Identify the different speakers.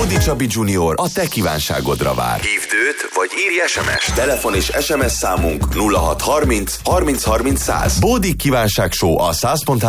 Speaker 1: Bódi Csabi Junior a te kívánságodra vár. Hívd őt, vagy írj SMS-t. Telefon és SMS számunk 0630 30 30 100. Bódi Kívánság Show a 100.3